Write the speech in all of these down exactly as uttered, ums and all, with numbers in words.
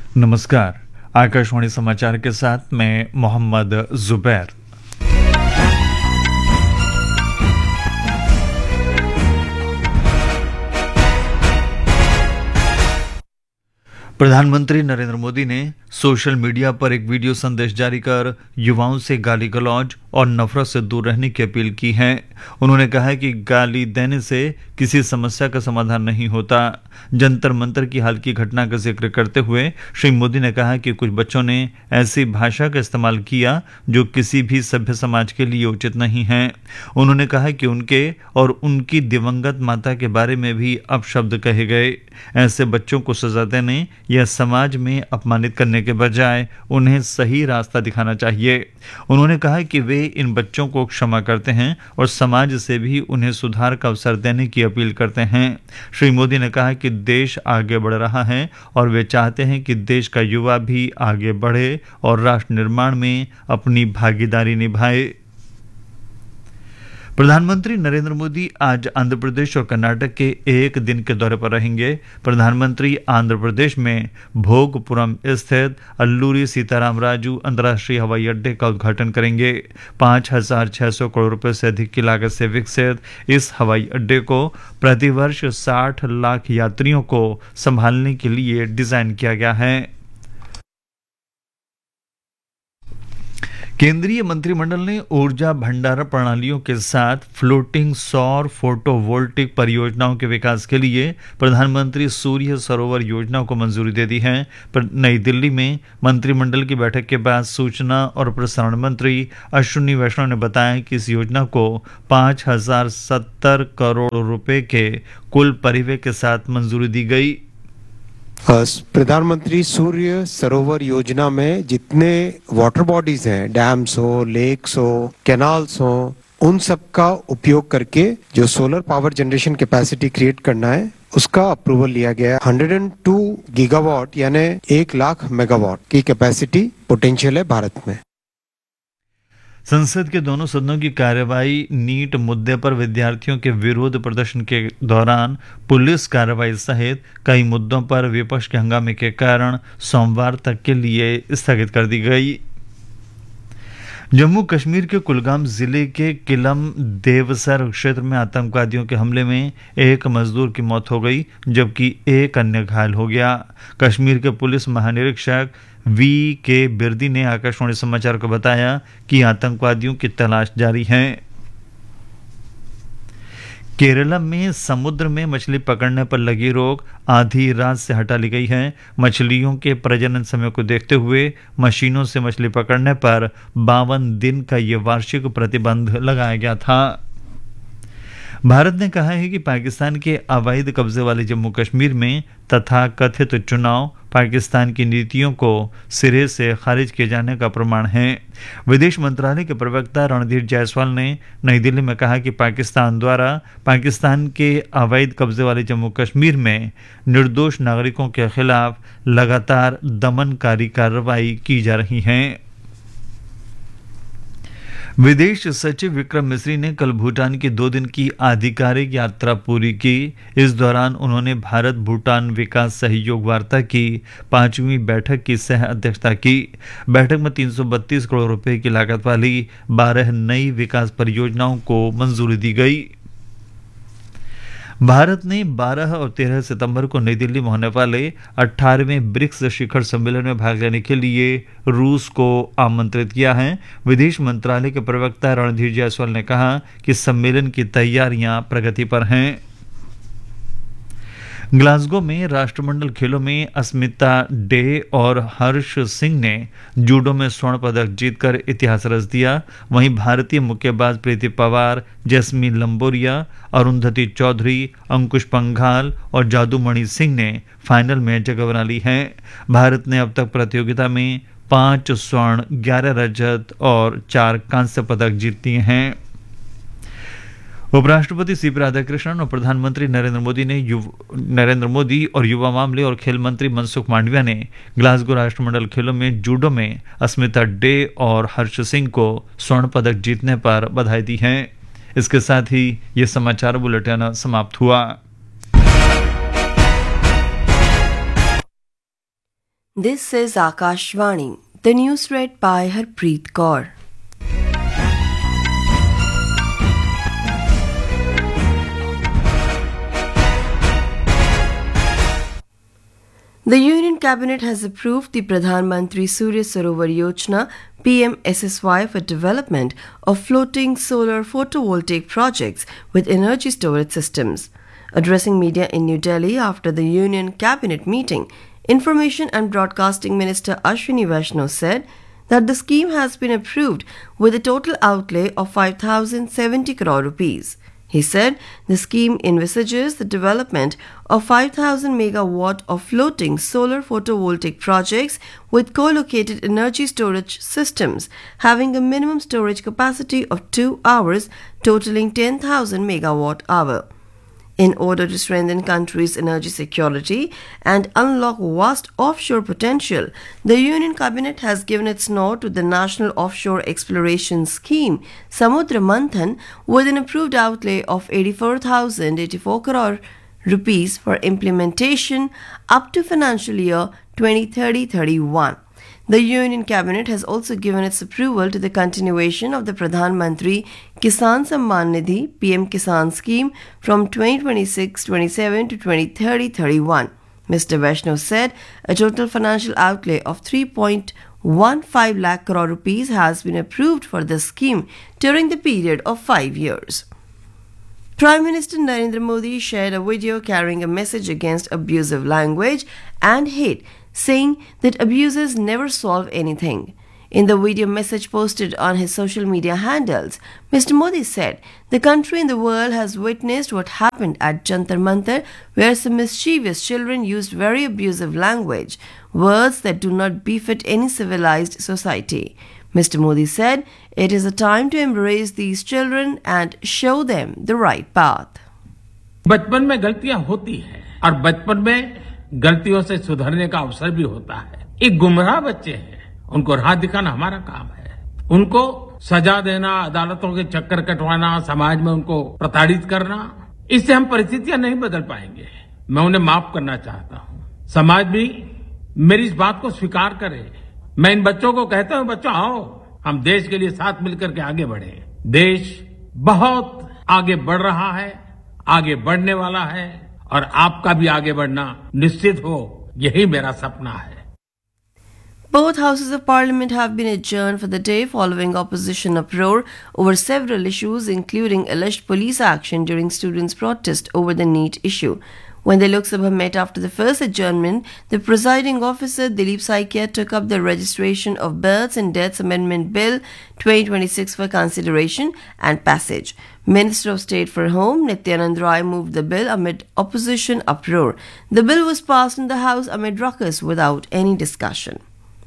नमस्कार। आकाशवाणी समाचार के साथ मैं मोहम्मद जुबैर। प्रधानमंत्री नरेंद्र मोदी ने सोशल मीडिया पर एक वीडियो संदेश जारी कर युवाओं से गाली गलौज और नफरत से दूर रहने की अपील की है। उन्होंने कहा है कि गाली देने से किसी समस्या का समाधान नहीं होता। जंतर मंतर की हाल की घटना का जिक्र करते हुए श्री मोदी ने कहा कि कुछ बच्चों ने ऐसी भाषा का इस्तेमाल किया जो किसी भी सभ्य समाज के लिए उचित नहीं है। उन्होंने कहा कि उनके और उनकी दिवंगत माता के बारे में भी अपशब्द कहे गए। ऐसे बच्चों को सजा देने या समाज में अपमानित करने के बजाय उन्हें सही रास्ता दिखाना चाहिए। उन्होंने कहा कि वे इन बच्चों को क्षमा करते हैं और समाज से भी उन्हें सुधार का अवसर देने की अपील करते हैं। श्री मोदी ने कहा कि देश आगे बढ़ रहा है और वे चाहते हैं कि देश का युवा भी आगे बढ़े और राष्ट्र निर्माण में अपनी भागीदारी निभाए। प्रधानमंत्री नरेंद्र मोदी आज आंध्र प्रदेश और कर्नाटक के एक दिन के दौरे पर रहेंगे। प्रधानमंत्री आंध्र प्रदेश में भोगपुरम स्थित अल्लूरी सीताराम राजू अंतर्राष्ट्रीय हवाई अड्डे का उद्घाटन करेंगे। पाँच हजार छह सौ करोड़ रुपए से अधिक की लागत से विकसित इस हवाई अड्डे को प्रतिवर्ष साठ लाख यात्रियों को संभालने के लिए डिजाइन किया गया है। केंद्रीय मंत्रिमंडल ने ऊर्जा भंडारण प्रणालियों के साथ फ्लोटिंग सौर फोटोवोल्टिक परियोजनाओं के विकास के लिए प्रधानमंत्री सूर्य सरोवर योजना को मंजूरी दे दी है। नई दिल्ली में मंत्रिमंडल की बैठक के बाद सूचना और प्रसारण मंत्री अश्विनी वैष्णव ने बताया कि इस योजना को पाँच हजार सत्तर करोड़ रुपए के कुल परिव्यय के साथ मंजूरी दी गई। प्रधानमंत्री सूर्य सरोवर योजना में जितने वाटर बॉडीज हैं, डैम्स हो, लेक्स हो, कैनाल्स हो, उन सब का उपयोग करके जो solar power generation capacity create करना है उसका अप्रूवल लिया गया है। एक सौ दो गीगावाट यानी एक लाख मेगावाट की कैपेसिटी पोटेंशियल है भारत में। संसद के दोनों सदनों की कार्यवाही नीट मुद्दे पर विद्यार्थियों के विरोध प्रदर्शन के दौरान पुलिस कार्रवाई सहित कई मुद्दों पर विपक्ष के हंगामे के कारण सोमवार तक के लिए स्थगित कर दी गई। जम्मू कश्मीर के कुलगाम जिले के किलम देवसर क्षेत्र में आतंकवादियों के हमले में एक मजदूर की मौत हो गई जबकि एक अन्य घायल हो गया। कश्मीर के पुलिस महानिरीक्षक वी के बिरदी ने आकाशवाणी समाचार को बताया कि आतंकवादियों की तलाश जारी है। केरला में समुद्र में मछली पकड़ने पर लगी रोक आधी रात से हटा ली गई है। मछलियों के प्रजनन समय को देखते हुए मशीनों से मछली पकड़ने पर बावन दिन का ये वार्षिक प्रतिबंध लगाया गया था। भारत ने कहा है कि पाकिस्तान के अवैध कब्जे वाले जम्मू कश्मीर में तथाकथित चुनाव पाकिस्तान की नीतियों को सिरे से खारिज किए जाने का प्रमाण है। विदेश मंत्रालय के प्रवक्ता रणधीर जायसवाल ने नई दिल्ली में कहा कि पाकिस्तान द्वारा पाकिस्तान के अवैध कब्जे वाले जम्मू कश्मीर में निर्दोष नागरिकों के खिलाफ लगातार दमनकारी कार्रवाई की जा रही है। विदेश सचिव विक्रम मिस्री ने कल भूटान की दो दिन की आधिकारिक यात्रा पूरी की। इस दौरान उन्होंने भारत भूटान विकास सहयोग वार्ता की पांचवी बैठक की सह अध्यक्षता की। बैठक में तीन सौ बत्तीस करोड़ रुपए की लागत वाली बारह नई विकास परियोजनाओं को मंजूरी दी गई। भारत ने बारह और तेरह सितंबर को नई दिल्ली में होने वाले अठारहवें ब्रिक्स शिखर सम्मेलन में भाग लेने के लिए रूस को आमंत्रित किया है। विदेश मंत्रालय के प्रवक्ता रणधीर जायसवाल ने कहा कि सम्मेलन की तैयारियां प्रगति पर हैं। ग्लासगो में राष्ट्रमंडल खेलों में अस्मिता डे और हर्ष सिंह ने जूडो में स्वर्ण पदक जीतकर इतिहास रच दिया। वहीं भारतीय मुक्केबाज प्रीति पवार, जैस्मीन लंबोरिया, अरुंधति चौधरी, अंकुश पंघाल और जादूमणि सिंह ने फाइनल में जगह बना ली है। भारत ने अब तक प्रतियोगिता में पांच स्वर्ण, ग्यारह रजत और चार कांस्य पदक जीत लिए हैं। उपराष्ट्रपति सी पी राधाकृष्णन और प्रधानमंत्री नरेंद्र मोदी ने नरेंद्र मोदी और युवा मामले और खेल मंत्री मनसुख मांडविया ने ग्लासगो राष्ट्रमंडल खेलों में जूडो में अस्मिता डे और हर्ष सिंह को स्वर्ण पदक जीतने पर बधाई दी है। इसके साथ ही ये समाचार बुलेटिन समाप्त हुआ। This is Akashvani. The news read by Harpreet Kaur. The Union Cabinet has approved the Pradhan Mantri Surya Sarovar Yojana P M S S Y for development of floating solar photovoltaic projects with energy storage systems. Addressing media in New Delhi after the Union Cabinet meeting, Information and Broadcasting Minister Ashwini Vaishnaw said that the scheme has been approved with a total outlay of five thousand seventy crore rupees. He said the scheme envisages the development of five thousand megawatt of floating solar photovoltaic projects with co-located energy storage systems having a minimum storage capacity of two hours, totaling ten thousand megawatt hour. In order to strengthen country's energy security and unlock vast offshore potential, the Union Cabinet has given its nod to the National Offshore Exploration Scheme, Samudra Manthan, with an approved outlay of eighty-four thousand eighty-four crore rupees for implementation up to financial year twenty thirty to thirty-one. The Union Cabinet has also given its approval to the continuation of the Pradhan Mantri Kisan Samman Nidhi P M Kisan scheme from twenty twenty-six to twenty-seven to twenty thirty to thirty-one. Mister Vaishnaw said a total financial outlay of three point one five lakh crore rupees has been approved for this scheme during the period of five years. Prime Minister Narendra Modi shared a video carrying a message against abusive language and hate, saying that abusers never solve anything. In the video message posted on his social media handles, Mister Modi said the country and the world has witnessed what happened at Jantar Mantar, where some mischievous children used very abusive language, words that do not befit any civilized society. Mister Modi said it is a time to embrace these children and show them the right path. बचपन में गलतियां होती हैं और बचपन में गलतियों से सुधरने का अवसर भी होता है। एक गुमराह बच्चे हैं, उनको राह दिखाना हमारा काम है। उनको सजा देना, अदालतों के चक्कर कटवाना, समाज में उनको प्रताड़ित करना, इससे हम परिस्थितियां नहीं बदल पाएंगे। मैं उन्हें माफ करना चाहता हूं। समाज भी मेरी इस बात को स्वीकार करे। मैं इन बच्चों को कहता हूं, बच्चों आओ, हम देश के लिए साथ मिलकर के आगे बढ़े। देश बहुत आगे बढ़ रहा है, आगे बढ़ने वाला है और आपका भी आगे बढ़ना निश्चित हो, यही मेरा सपना है। Both houses of parliament have been adjourned for the day following opposition uproar over several issues, including alleged police action during students' protest over the NEET issue. When the Lok Sabha met after the first adjournment, the presiding officer Dilip Saikia took up the registration of Births and Deaths Amendment Bill twenty twenty-six for consideration and passage. Minister of State for Home Nityanand Roy moved the bill amid opposition uproar. The bill was passed in the House amid ruckus without any discussion.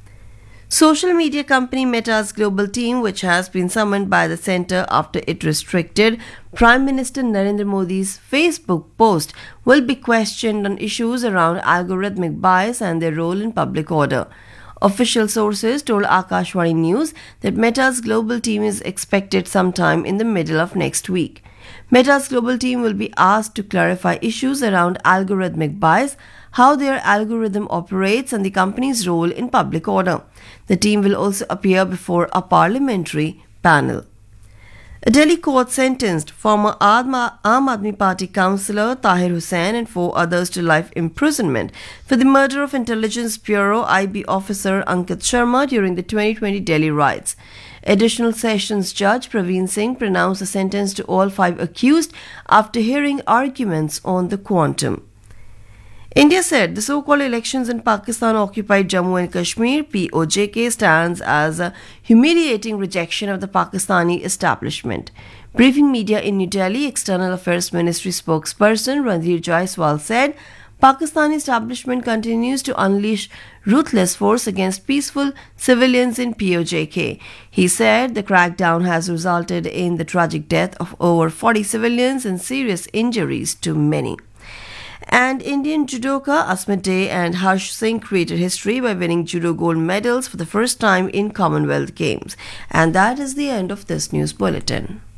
Social media company Meta's global team, which has been summoned by the centre after it restricted Prime Minister Narendra Modi's Facebook post, will be questioned on issues around algorithmic bias and their role in public order. Official sources told Akashvani News that Meta's global team is expected sometime in the middle of next week. Meta's global team will be asked to clarify issues around algorithmic bias, how their algorithm operates, and the company's role in public order. The team will also appear before a parliamentary panel. A Delhi court sentenced former Aam Aadmi Party councillor Tahir Hussain and four others to life imprisonment for the murder of Intelligence Bureau I B officer Ankit Sharma during the twenty twenty Delhi riots. Additional Sessions Judge Praveen Singh pronounced the sentence to all five accused after hearing arguments on the quantum. India said the so-called elections in Pakistan-occupied Jammu and Kashmir P O J K stands as a humiliating rejection of the Pakistani establishment. Briefing media in New Delhi, External Affairs Ministry spokesperson Randhir Jaiswal said Pakistani establishment continues to unleash ruthless force against peaceful civilians in P O J K. He said the crackdown has resulted in the tragic death of over forty civilians and serious injuries to many. And Indian judoka Asmit Dey and Harsh Singh created history by winning judo gold medals for the first time in Commonwealth Games. And that is the end of this news bulletin.